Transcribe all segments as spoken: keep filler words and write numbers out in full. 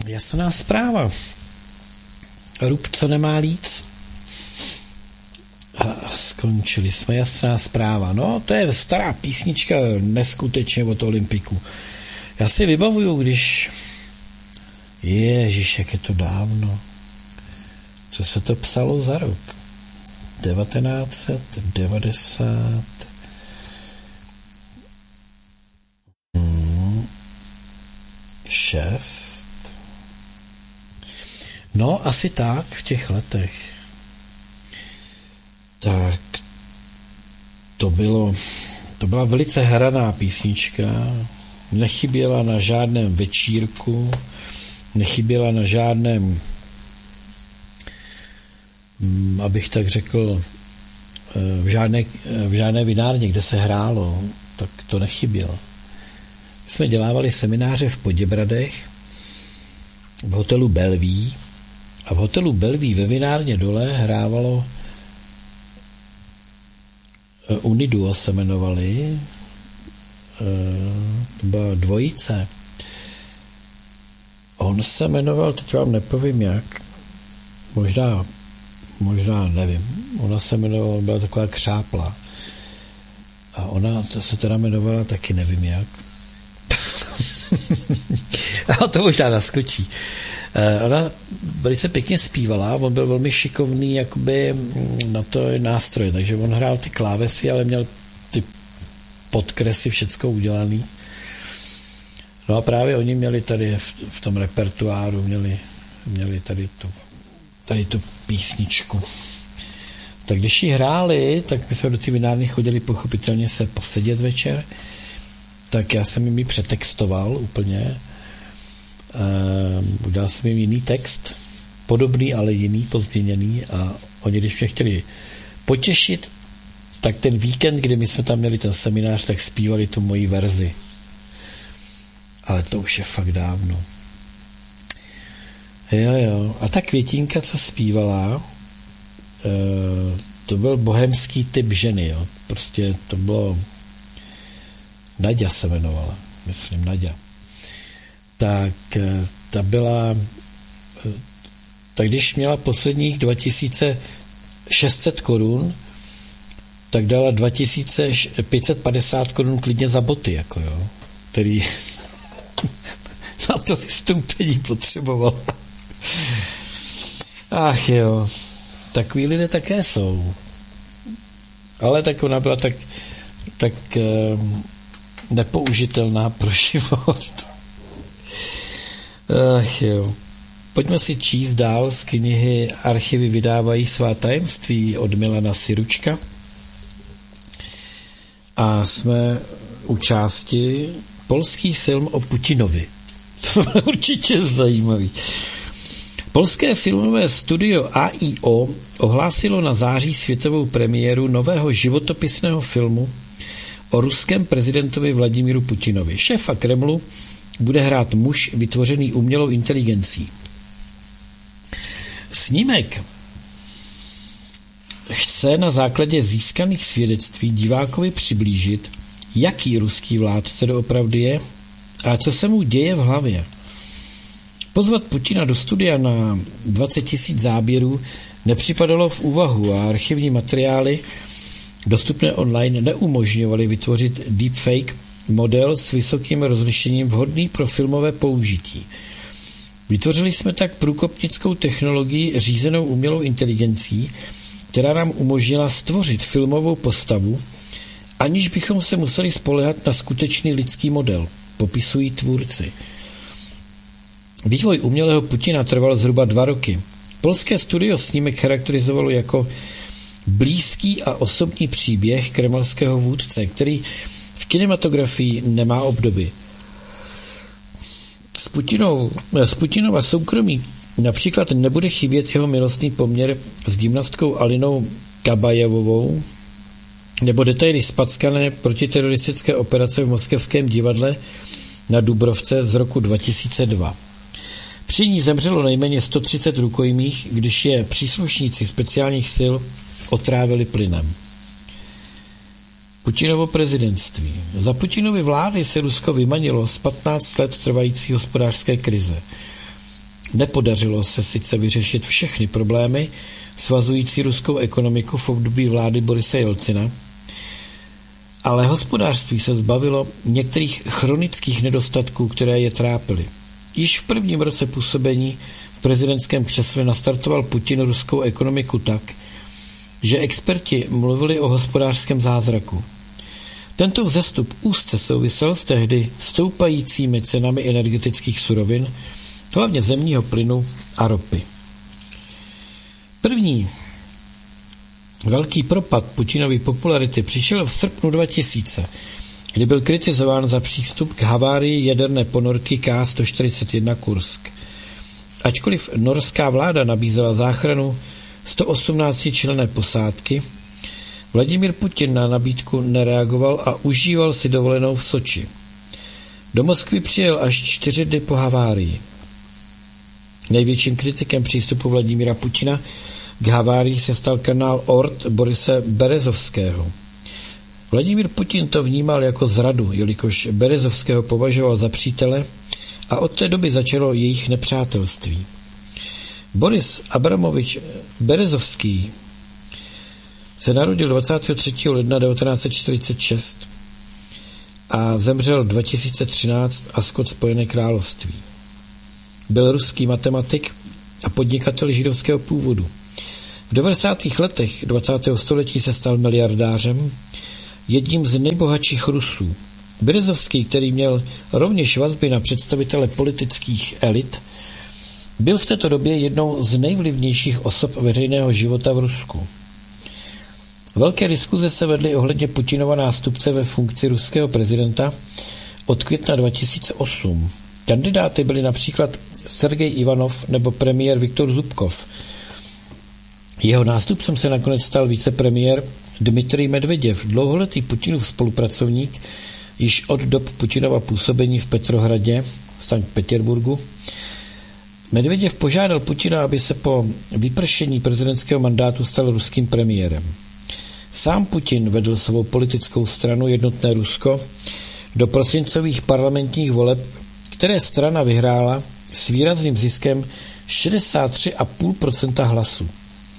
Jasná zpráva. Rub, co nemá líc. A skončili jsme. Jasná zpráva. No, to je stará písnička neskutečně od Olympiku. Já si vybavuju, když... Ježiš, jak je to dávno. Co se to psalo za rok? devatenáct set devadesát šest. No, asi tak, v těch letech. Tak to bylo, to byla velice hraná písnička, nechyběla na žádném večírku, nechyběla na žádném, abych tak řekl, v žádné, v žádné vinárně, kde se hrálo, tak to nechybělo. My jsme dělávali semináře v Poděbradech, v hotelu Belví, a v hotelu Belví ve vinárně dole hrávalo Uniduo se jmenovali, to byla dvojice. On se jmenoval, teď vám nepovím jak, možná, možná nevím, ona se jmenovala, byla taková křápla. A ona to se teda jmenovala taky nevím jak. A to možná naskočí. Ona velice pěkně zpívala, on byl velmi šikovný jakoby na to nástroje, takže on hrál ty klávesy, ale měl ty podkresy všecko udělaný. No a právě oni měli tady v, v tom repertoáru, měli, měli tady, tu, tady tu písničku. Tak když ji hráli, tak my jsme do té vinárny chodili pochopitelně se posedět večer, tak já jsem jim ji přetextoval úplně. Uh, udělal jsem jim jiný text, podobný, ale jiný, pozměněný, a oni, když mě chtěli potěšit, tak ten víkend, kdy my jsme tam měli ten seminář, tak zpívali tu moji verzi. Ale to už je fakt dávno. Jo, jo. A ta Květinka, co zpívala, uh, to byl bohemský typ ženy, jo. Prostě to bylo... Naďa se jmenovala, myslím, Naďa. Tak ta byla, tak když měla posledních dva tisíce šest set korun, tak dala dva tisíce pět set padesát korun klidně za boty, jako jo, který na to vystoupení potřeboval. Ach jo, takový lidé také jsou. Ale tak ona byla tak, tak nepoužitelná pro život. Ach jo. Pojďme si číst dál z knihy Archivy vydávají svá tajemství od Milana Siručka. A jsme u části polský film o Putinovi. To je určitě zajímavý. Polské filmové studio A I O ohlásilo na září světovou premiéru nového životopisného filmu o ruském prezidentovi Vladimíru Putinovi. Šéfa Kremlu bude hrát muž vytvořený umělou inteligencí. Snímek chce na základě získaných svědectví divákovi přiblížit, jaký ruský vládce doopravdy je a co se mu děje v hlavě. Pozvat Putina do studia na dvacet tisíc záběrů nepřipadalo v úvahu a archivní materiály dostupné online neumožňovaly vytvořit deepfake model s vysokým rozlišením vhodný pro filmové použití. Vytvořili jsme tak průkopnickou technologii řízenou umělou inteligencí, která nám umožnila stvořit filmovou postavu, aniž bychom se museli spoléhat na skutečný lidský model, popisují tvůrci. Vývoj umělého Putina trval zhruba dva roky. Polské studio snímek charakterizovalo jako blízký a osobní příběh kremelského vůdce, který v kinematografii nemá obdoby. S, Putinou, s Putinova soukromí například nebude chybět jeho milostný poměr s gymnastkou Alinou Kabajevovou nebo detaily spackané protiteroristické operace v moskevském divadle na Dubrovce z roku dva tisíce dva. Při ní zemřelo nejméně sto třicet rukojmích, když je příslušníci speciálních sil otrávili plynem. Putinovo prezidentství. Za Putinovy vlády se Rusko vymanilo z patnáct let trvající hospodářské krize. Nepodařilo se sice vyřešit všechny problémy svazující ruskou ekonomiku v období vlády Borise Jelcina, ale hospodářství se zbavilo některých chronických nedostatků, které je trápily. Již v prvním roce působení v prezidentském křesle nastartoval Putin ruskou ekonomiku tak, že experti mluvili o hospodářském zázraku. Tento vzestup úzce souvisel s tehdy stoupajícími cenami energetických surovin, hlavně zemního plynu a ropy. První velký propad Putinovy popularity přišel v srpnu dva tisíce, kdy byl kritizován za přístup k havárii jaderné ponorky K sto čtyřicet jedna Kursk. Ačkoliv norská vláda nabízela záchranu sto osmnáctičlenné posádky, Vladimír Putin na nabídku nereagoval a užíval si dovolenou v Soči. Do Moskvy přijel až čtyři dny po havárii. Největším kritikem přístupu Vladimíra Putina k havárii se stal kanál Ort Borise Berezovského. Vladimír Putin to vnímal jako zradu, jelikož Berezovského považoval za přítele a od té doby začalo jejich nepřátelství. Boris Abramovič Berezovský se narodil dvacátého třetího ledna devatenáct set čtyřicet šest a zemřel dva tisíce třináct a Skot Spojené království. Byl ruský matematik a podnikatel židovského původu. V devadesátých letech dvacátého století se stal miliardářem, jedním z nejbohatších Rusů. Berezovský, který měl rovněž vazby na představitele politických elit, byl v této době jednou z nejvlivnějších osob veřejného života v Rusku. Velké diskuze se vedly ohledně Putinova nástupce ve funkci ruského prezidenta od května dva tisíce osm. Kandidáty byli například Sergej Ivanov nebo premiér Viktor Zubkov. Jeho nástupcem se nakonec stal vicepremiér Dmitrij Medveděv, dlouholetý Putinův spolupracovník, již od dob Putinova působení v Petrohradě v Sankt Petěrburgu. Medveděv požádal Putina, aby se po vypršení prezidentského mandátu stal ruským premiérem. Sám Putin vedl svou politickou stranu Jednotné Rusko do prosincových parlamentních voleb, které strana vyhrála s výrazným ziskem šedesát tři celá pět procenta hlasů.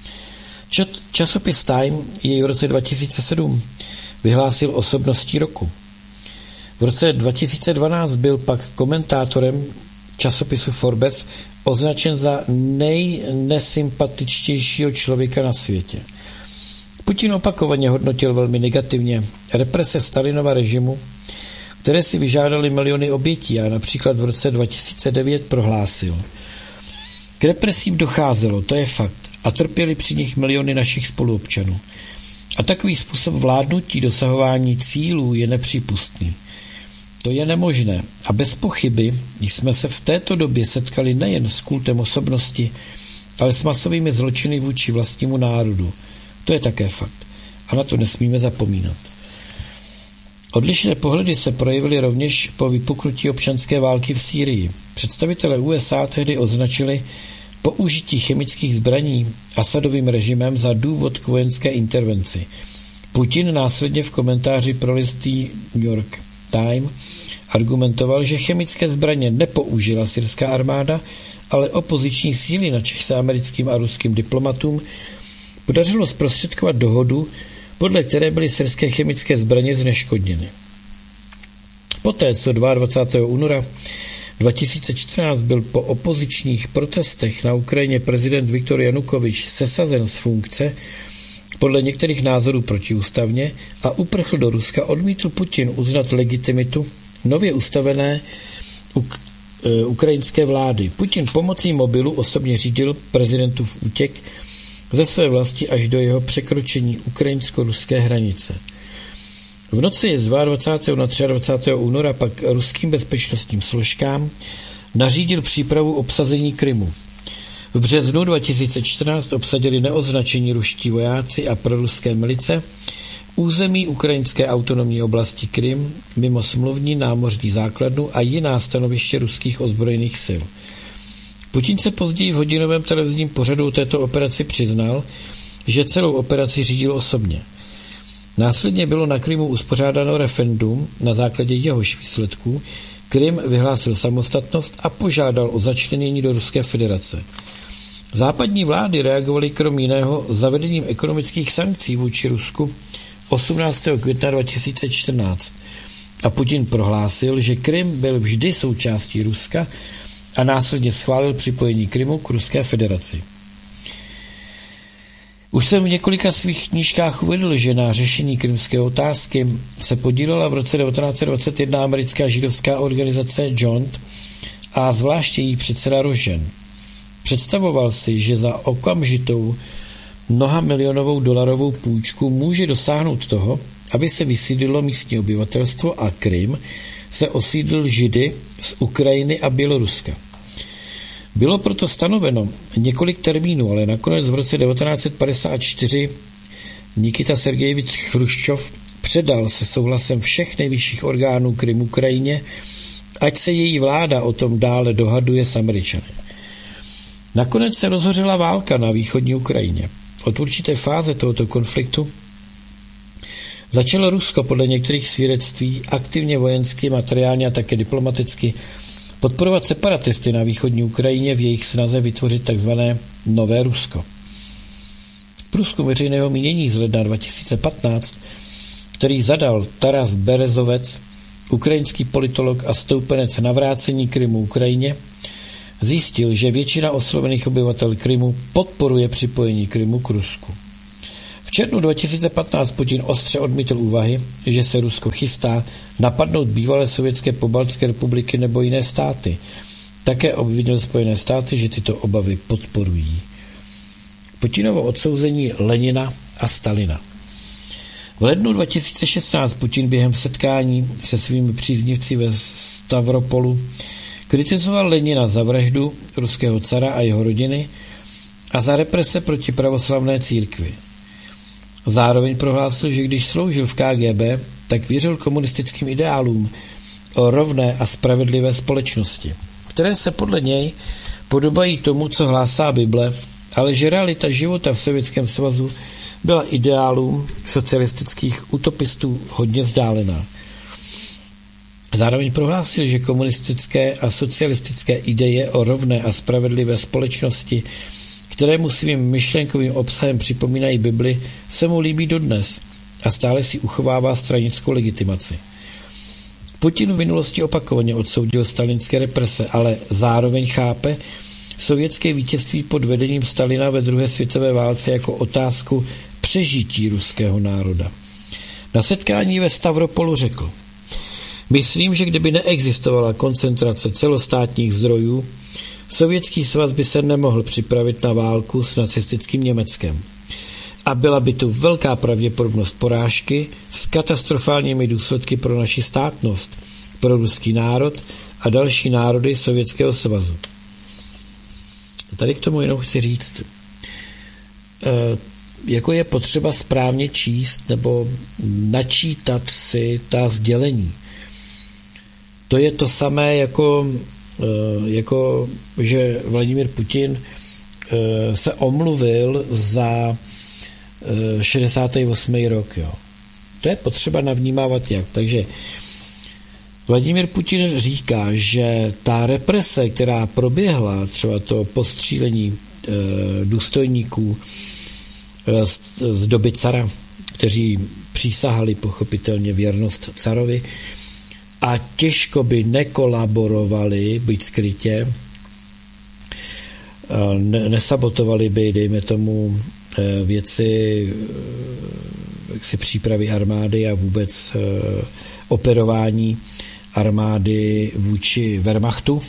Časopis Time jej v roce dva tisíce sedm vyhlásil osobností roku. V roce dva tisíce dvanáct byl pak komentátorem časopisu Forbes označen za nejnesympatičtějšího člověka na světě. Putin opakovaně hodnotil velmi negativně represe Stalinova režimu, které si vyžádali miliony obětí, a například v roce dva tisíce devět prohlásil: k represím docházelo, to je fakt, a trpěli při nich miliony našich spoluobčanů. A takový způsob vládnutí, dosahování cílů je nepřípustný. To je nemožné a bez pochyby jsme se v této době setkali nejen s kultem osobnosti, ale s masovými zločiny vůči vlastnímu národu. To je také fakt. A na to nesmíme zapomínat. Odlišné pohledy se projevily rovněž po vypuknutí občanské války v Sýrii. Představitelé U S A tehdy označili použití chemických zbraní Asadovým režimem za důvod k vojenské intervenci. Putin následně v komentáři pro list New York Times argumentoval, že chemické zbraně nepoužila syrská armáda, ale opoziční síly, načež se americkým a ruským diplomatům podařilo zprostředkovat dohodu, podle které byly syrské chemické zbraně zneškodněny. Poté, co dvacátého druhého února dva tisíce čtrnáct byl po opozičních protestech na Ukrajině prezident Viktor Janukovič sesazen z funkce, podle některých názorů protiústavně, a uprchl do Ruska, odmítl Putin uznat legitimitu nově ustavené uk- e, ukrajinské vlády. Putin pomocí mobilu osobně řídil prezidentův útěk ze své vlasti až do jeho překročení ukrajinsko-ruské hranice. V noci z dvacátého druhého na dvacátého třetího února pak ruským bezpečnostním složkám nařídil přípravu obsazení Krymu. V březnu dva tisíce čtrnáct obsadili neoznačení ruští vojáci a proruské milice území ukrajinské autonomní oblasti Krym mimo smluvní námořní základnu a jiná stanoviště ruských ozbrojených sil. Putin se později v hodinovém televizním pořadu o této operaci přiznal, že celou operaci řídil osobně. Následně bylo na Krymu uspořádáno referendum, na základě jehož výsledků Krym vyhlásil samostatnost a požádal o začlenění do Ruské federace. Západní vlády reagovaly krom jiného zavedením ekonomických sankcí vůči Rusku osmnáctého května dva tisíce čtrnáct a Putin prohlásil, že Krym byl vždy součástí Ruska a následně schválil připojení Krymu k Ruské federaci. Už jsem v několika svých knížkách uvedl, že na řešení krymské otázky se podílela v roce devatenáct set dvacet jedna americká židovská organizace Joint a zvláště její předseda Rožen. Představoval si, že za okamžitou mnoha milionovou dolarovou půjčku může dosáhnout toho, aby se vysídlilo místní obyvatelstvo a Krym se osídlil Židy z Ukrajiny a Běloruska. Bylo proto stanoveno několik termínů, ale nakonec v roce devatenáct set padesát čtyři Nikita Sergejevič Chruščov předal se souhlasem všech nejvyšších orgánů Krym Ukrajině, ať se její vláda o tom dále dohaduje s Američany. Nakonec se rozhořela válka na východní Ukrajině. Od určité fáze tohoto konfliktu začalo Rusko podle některých svědectví aktivně vojensky, materiálně a také diplomaticky podporovat separatisty na východní Ukrajině v jejich snaze vytvořit takzvané Nové Rusko. Průzkum veřejného mínění z ledna dva tisíce patnáct, který zadal Taras Berezovec, ukrajinský politolog a stoupenec navrácení Krymu Ukrajině, zjistil, že většina oslovených obyvatel Krymu podporuje připojení Krymu k Rusku. V červnu dva tisíce patnáct Putin ostře odmítl úvahy, že se Rusko chystá napadnout bývalé sovětské pobaltské republiky nebo jiné státy. Také obvinil Spojené státy, že tyto obavy podporují. Putinovo odsouzení Lenina a Stalina. V lednu dva tisíce šestnáct Putin během setkání se svými příznivci ve Stavropolu kritizoval Lenina za vraždu ruského cara a jeho rodiny a za represe proti pravoslavné církvi. Zároveň prohlásil, že když sloužil v K G B, tak věřil komunistickým ideálům o rovné a spravedlivé společnosti, které se podle něj podobají tomu, co hlásá Bible, ale že realita života v Sovětském svazu byla ideálům socialistických utopistů hodně vzdálená. Zároveň prohlásil, že komunistické a socialistické ideje o rovné a spravedlivé společnosti, kterému svým myšlenkovým obsahem připomínají Bibli, se mu líbí dodnes a stále si uchovává stranickou legitimaci. Putin v minulosti opakovaně odsoudil stalinské represe, ale zároveň chápe sovětské vítězství pod vedením Stalina ve druhé světové válce jako otázku přežití ruského národa. Na setkání ve Stavropolu řekl: Myslím, že kdyby neexistovala koncentrace celostátních zdrojů, Sovětský svaz by se nemohl připravit na válku s nacistickým Německem. A byla by tu velká pravděpodobnost porážky s katastrofálními důsledky pro naši státnost, pro ruský národ a další národy Sovětského svazu. Tady k tomu jenom chci říct, e, jako je potřeba správně číst nebo načítat si ta sdělení. To je to samé jako, jako že Vladimír Putin se omluvil za šedesátý osmý rok. Jo. To je potřeba navnímávat jak. Takže Vladimír Putin říká, že ta represe, která proběhla, třeba to postřílení důstojníků z, z doby cara, kteří přísahali pochopitelně věrnost carovi, a těžko by nekolaborovali, byť skrytě, ne, nesabotovali by, dejme tomu, věci jaksi přípravy armády a vůbec operování armády vůči Wehrmachtu,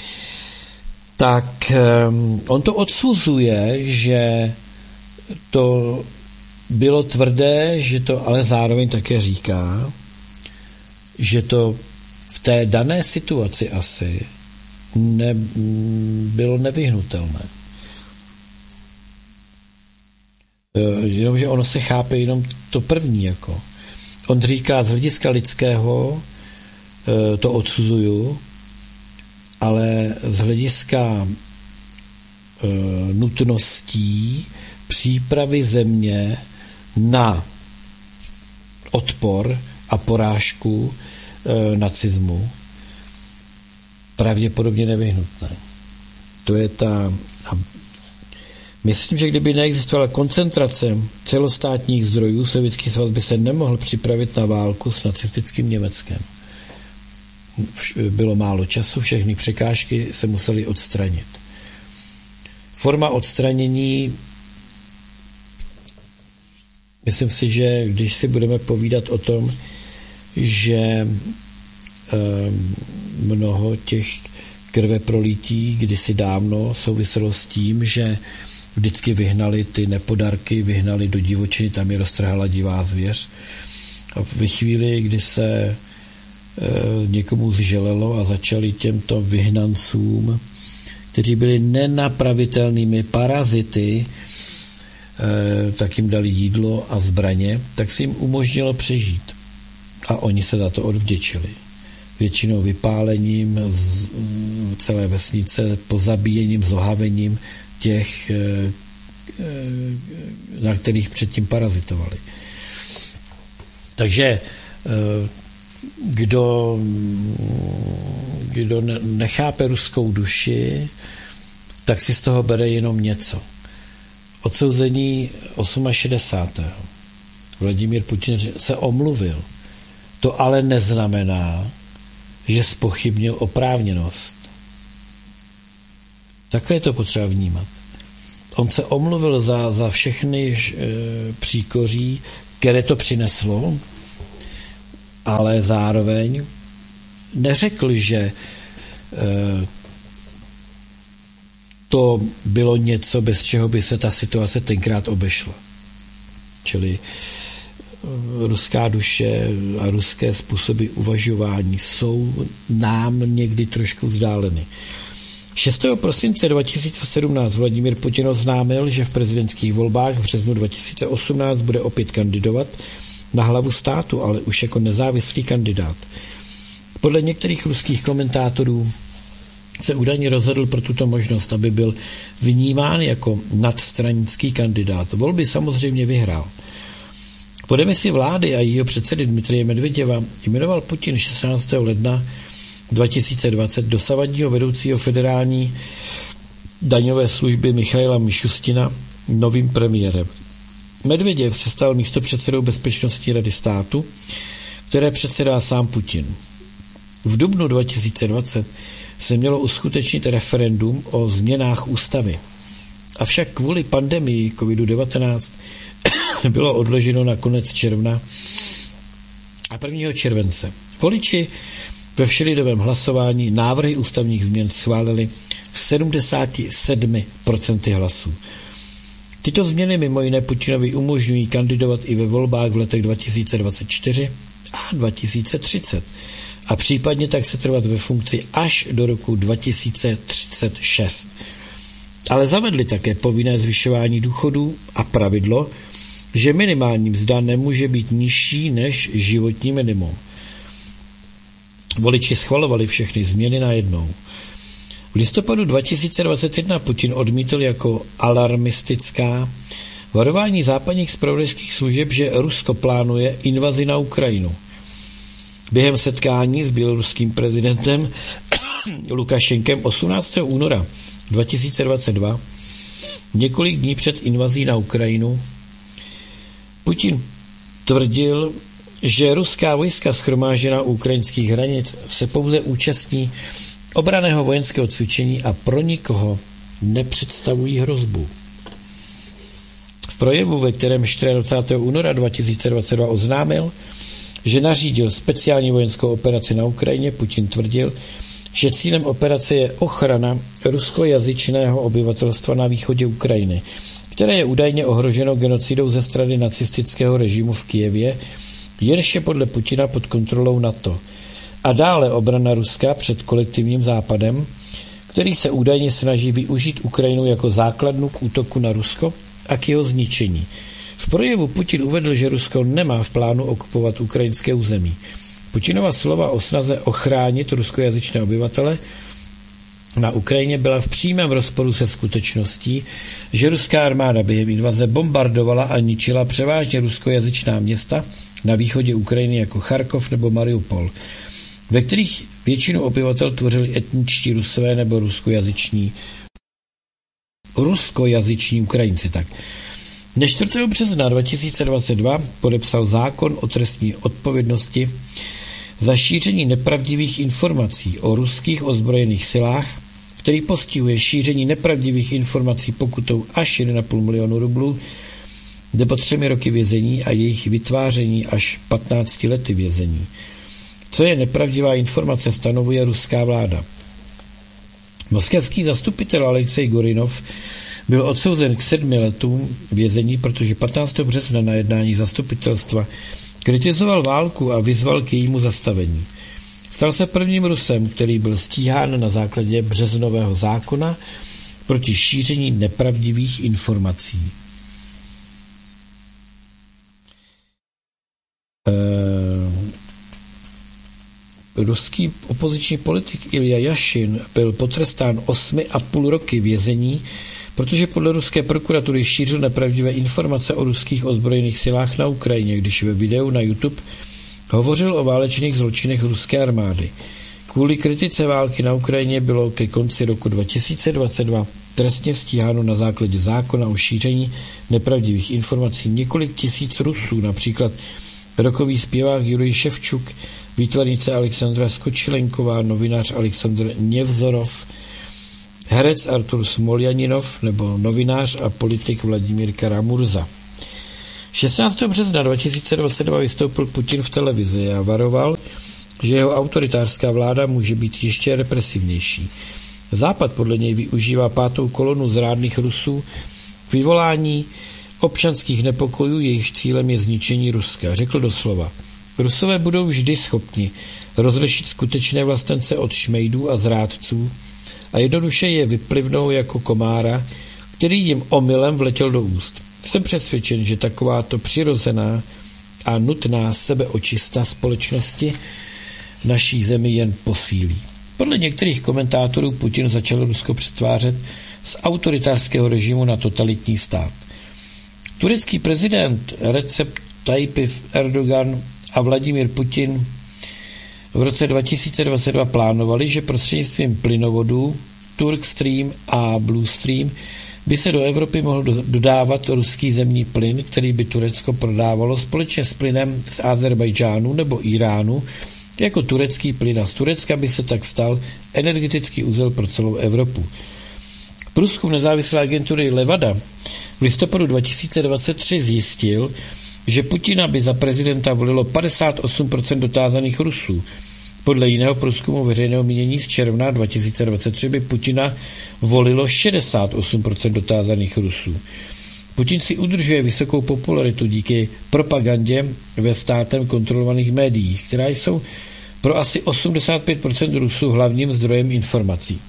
tak on to odsuzuje, že to bylo tvrdé, že to ale zároveň také říká, že to v té dané situaci asi ne, bylo nevyhnutelné. Jenomže ono se chápe jenom to první. Jako. On říká, z hlediska lidského to odsuzuju, ale z hlediska nutností přípravy země na odpor a porážku e, nacismu pravděpodobně nevyhnutné. To je ta... Myslím, že kdyby neexistovala koncentrace celostátních zdrojů, Sovětský svaz by se nemohl připravit na válku s nacistickým Německem. Bylo málo času, všechny překážky se musely odstranit. Forma odstranění, myslím si, že když si budeme povídat o tom, že mnoho těch krveprolití kdysi dávno souviselo s tím, že vždycky vyhnali ty nepodarky, vyhnali do divočiny, tam je roztrhala divá zvěř. A ve chvíli, kdy se e, někomu zželelo a začali těmto vyhnancům, kteří byli nenapravitelnými parazity, e, tak jim dali jídlo a zbraně, tak si jim umožnilo přežít. A oni se za to odvděčili. Většinou vypálením z celé vesnice, pozabíjením, zohavením těch, na kterých předtím parazitovali. Takže kdo, kdo nechápe ruskou duši, tak si z toho bere jenom něco. Odsouzení šedesátého osmého Vladimír Putin se omluvil. To ale neznamená, že zpochybnil oprávněnost. Takhle je to potřeba vnímat. On se omluvil za, za všechny e, příkoří, které to přineslo, ale zároveň neřekl, že e, to bylo něco, bez čeho by se ta situace tenkrát obešla. Čili ruská duše a ruské způsoby uvažování jsou nám někdy trošku vzdáleny. šestého prosince dva tisíce sedmnáct Vladimír Putin oznámil, že v prezidentských volbách v březnu dva tisíce osmnáct bude opět kandidovat na hlavu státu, ale už jako nezávislý kandidát. Podle některých ruských komentátorů se údajně rozhodl pro tuto možnost, aby byl vnímán jako nadstranický kandidát. Volby samozřejmě vyhrál. Po demisi vlády a jejího předsedy Dmitrije Medveděva jmenoval Putin šestnáctého ledna dva tisíce dvacet dosavadního vedoucího federální daňové služby Michaila Mišustina novým premiérem. Medveděv se stal místopředsedou Bezpečnostní rady státu, které předsedá sám Putin. V dubnu dva tisíce dvacet se mělo uskutečnit referendum o změnách ústavy. Avšak kvůli pandemii kovid devatenáct bylo odloženo na konec června a prvního července. Voliči ve všelidovém hlasování návrhy ústavních změn schválili sedmdesát sedm procent hlasů. Tyto změny mimo jiné Putinovi umožňují kandidovat i ve volbách v letech dva tisíce dvacet čtyři a dva tisíce třicet a případně tak se trvat ve funkci až do roku dva tisíce třicet šest. Ale zavedli také povinné zvyšování důchodů a pravidlo, že minimální mzda nemůže být nižší než životní minimum. Voliči schvalovali všechny změny najednou. V listopadu dva tisíce dvacet jedna Putin odmítl jako alarmistická varování západních zpravodajských služeb, že Rusko plánuje invazi na Ukrajinu. Během setkání s běloruským prezidentem Lukašenkem osmnáctého února dva tisíce dvacet dva, několik dní před invazí na Ukrajinu, Putin tvrdil, že ruská vojska shromážděná u ukrajinských hranic se pouze účastní obranného vojenského cvičení a pro nikoho nepředstavují hrozbu. V projevu, ve kterém dvacátého čtvrtého února dva tisíce dvacet dva oznámil, že nařídil speciální vojenskou operaci na Ukrajině, Putin tvrdil, že cílem operace je ochrana ruskojazyčného obyvatelstva na východě Ukrajiny, které je údajně ohroženo genocidou ze strany nacistického režimu v Kyjevě, jenž je podle Putina pod kontrolou NATO. A dále obrana Ruska před kolektivním západem, který se údajně snaží využít Ukrajinu jako základnu k útoku na Rusko a k jeho zničení. V projevu Putin uvedl, že Rusko nemá v plánu okupovat ukrajinské území. Putinova slova o snaze ochránit ruskojazyčné obyvatele na Ukrajině byla v přímém rozporu se skutečností, že ruská armáda během invaze bombardovala a ničila převážně ruskojazyčná města na východě Ukrajiny jako Charkov nebo Mariupol. ve kterých většinu obyvatel tvořili etničtí Rusové nebo ruskojazyční ruskojazyční Ukrajinci. Tak. Dne čtvrtého března dva tisíce dvacet dva podepsal zákon o trestní odpovědnosti za šíření nepravdivých informací o ruských ozbrojených silách, který postihuje šíření nepravdivých informací pokutou až jedna celá pět milionu rublů nebo třemi roky vězení a jejich vytváření až patnácti lety vězení. Co je nepravdivá informace, stanovuje ruská vláda. Moskevský zastupitel Alexej Gorinov byl odsouzen k sedmi letům vězení, protože patnáctého března na jednání zastupitelstva kritizoval válku a vyzval k jejímu zastavení. Stal se prvním Rusem, který byl stíhán na základě březnového zákona proti šíření nepravdivých informací. Ehm, ruský opoziční politik Ilja Jašin byl potrestán osmi a půl roky vězení, protože podle ruské prokuratury šířil nepravdivé informace o ruských ozbrojených silách na Ukrajině, když ve videu na YouTube hovořil o válečných zločinech ruské armády. Kvůli kritice války na Ukrajině bylo ke konci roku dva tisíce dvacet dva trestně stíháno na základě zákona o šíření nepravdivých informací několik tisíc Rusů, například rokový zpěvák Jurij Ševčuk, výtvarnice Alexandra Skočilenková, novinář Alexandr Nevzorov, herec Artur Smoljaninov nebo novinář a politik Vladimír Karamurza. šestnáctého března dva tisíce dvacet dva vystoupil Putin v televizi a varoval, že jeho autoritářská vláda může být ještě represivnější. Západ podle něj využívá pátou kolonu zrádných Rusů k vyvolání občanských nepokojů, jejichž cílem je zničení Ruska. Řekl doslova: Rusové budou vždy schopni rozlišit skutečné vlastence od šmejdů a zrádců a jednoduše je vyplivnou jako komára, který jim omylem vletěl do úst. Jsem přesvědčen, že takováto přirozená a nutná sebeočista společnosti naší zemi jen posílí. Podle některých komentátorů Putin začal Rusko přetvářet z autoritářského režimu na totalitní stát. Turecký prezident Recep Tayyip Erdogan a Vladimír Putin v roce dva tisíce dvacet dva plánovali, že prostřednictvím plynovodů Turk Stream a Blue Stream by se do Evropy mohl dodávat ruský zemní plyn, který by Turecko prodávalo společně s plynem z Azerbajdžánu nebo Iránu jako turecký plyn, a z Turecka by se tak stal energetický uzel pro celou Evropu. Průzkum nezávislé agentury Levada v listopadu dva tisíce dvacet tři zjistil, že Putina by za prezidenta volilo padesát osm procent dotázaných Rusů. Podle jiného průzkumu veřejného mínění z června dva tisíce dvacet tři by Putina volilo šedesát osm procent dotázaných Rusů. Putin si udržuje vysokou popularitu díky propagandě ve státem kontrolovaných médiích, která jsou pro asi osmdesát pět procent Rusů hlavním zdrojem informací.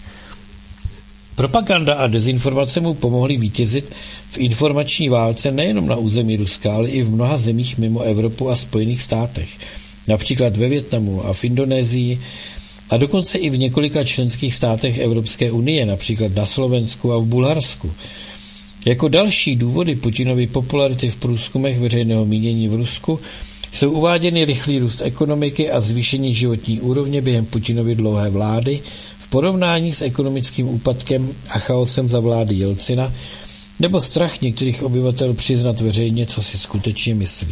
Propaganda a dezinformace mu pomohly vítězit v informační válce nejenom na území Ruska, ale i v mnoha zemích mimo Evropu a Spojených státech, například ve Vietnamu a v Indonésii a dokonce i v několika členských státech Evropské unie, například na Slovensku a v Bulharsku. Jako další důvody Putinovy popularity v průzkumech veřejného mínění v Rusku jsou uváděny rychlý růst ekonomiky a zvýšení životní úrovně během Putinovy dlouhé vlády v porovnání s ekonomickým úpadkem a chaosem za vlády Jelcina, nebo strach některých obyvatel přiznat veřejně, co si skutečně myslí.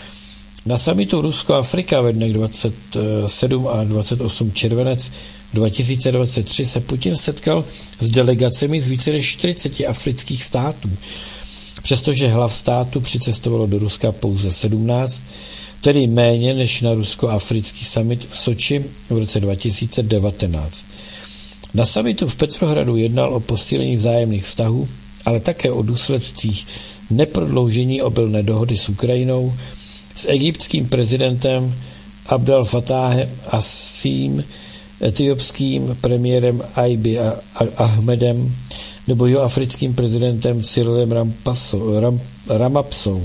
Na summitu Rusko-Afrika ve dnech dvacet sedm a dvacet osm červenec dva tisíce dvacet tři se Putin setkal s delegacemi z více než čtyřiceti afrických států. Přestože hlav státu přicestovalo do Ruska pouze sedmnáct, tedy méně než na rusko-africký summit v Soči v roce dva tisíce devatenáct. Na summitu v Petrohradu jednal o posílení vzájemných vztahů, ale také o důsledcích neprodloužení obilné dohody s Ukrajinou, s egyptským prezidentem Abdel Fattahem Assím, etiopským premiérem Abiy Ahmedem nebo jihoafrickým prezidentem Cyrilem Rampaso, Ram, Ramapsou.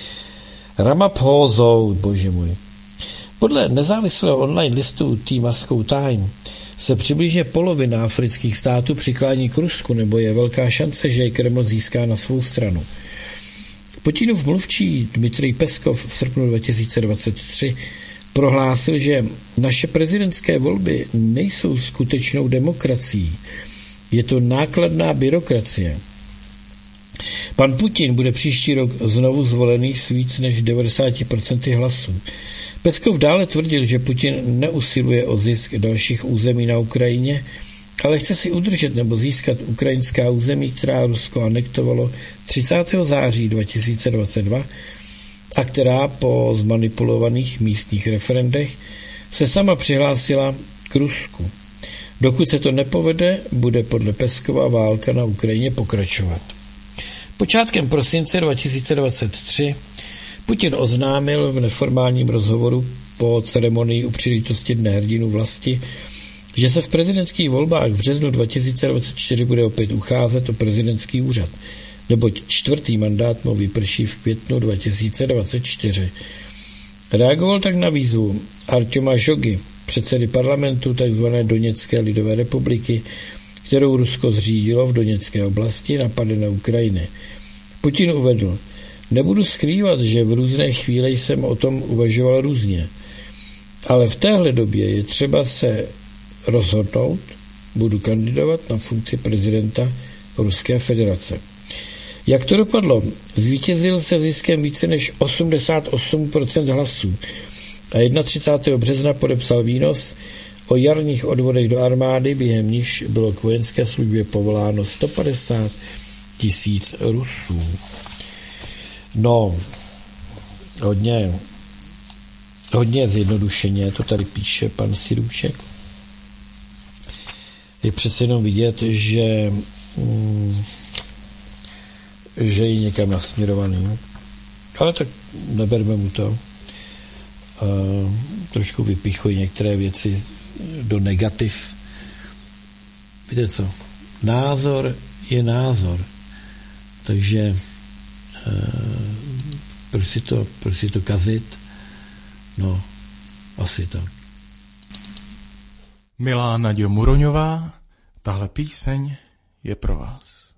Ramaphosou, bože můj. Podle nezávislého online listu T Moscow Time se přibližně polovina afrických států přiklání k Rusku, nebo je velká šance, že je Kreml získá na svou stranu. Putinův mluvčí Dmitrij Peskov v srpnu dva tisíce dvacet tři prohlásil, že naše prezidentské volby nejsou skutečnou demokracií. Je to nákladná byrokracie. Pan Putin bude příští rok znovu zvolený s víc než devadesát procent hlasů. Peskov dále tvrdil, že Putin neusiluje o zisk dalších území na Ukrajině, ale chce si udržet nebo získat ukrajinská území, která Rusko anektovalo třicátého září dva tisíce dvacet dva a která po zmanipulovaných místních referendech se sama přihlásila k Rusku. Dokud se to nepovede, bude podle Peskova válka na Ukrajině pokračovat. Počátkem prosince dva tisíce dvacet tři Putin oznámil v neformálním rozhovoru po ceremonii u příležitosti Dne hrdinů vlasti, že se v prezidentských volbách v březnu dva tisíce dvacet čtyři bude opět ucházet o prezidentský úřad, neboť čtvrtý mandát mu vyprší v květnu dva tisíce dvacet čtyři. Reagoval tak na výzvu Artjoma Žogy, předsedy parlamentu tzv. Doněcké lidové republiky, kterou Rusko zřídilo v Doněcké oblasti napadené Ukrajiny. Putin uvedl: nebudu skrývat, že v různé chvíli jsem o tom uvažoval různě, ale v téhle době je třeba se rozhodnout, budu kandidovat na funkci prezidenta Ruské federace. Jak to dopadlo? Zvítězil se ziskem více než osmdesát osm procent hlasů a třicátého prvního března podepsal výnos o jarních odvodech do armády, během nichž bylo k vojenské službě povoláno sto padesát tisíc Rusů. No, hodně, hodně zjednodušeně to tady píše pan Sirůček. Je přece jenom vidět, že, mm, že je někam nasměrovaný. Ale tak neberme mu to. Uh, trošku vypichuji některé věci do negativ. Víte co? Názor je názor. Takže uh, proč si to, proč si to kazit? No, asi tak. Milá Naďo Muroňová, tahle píseň je pro vás.